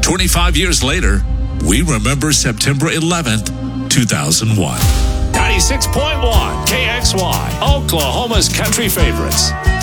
25 years later, we remember September 11th, 2001. 96.1 KXY, Oklahoma's country favorites.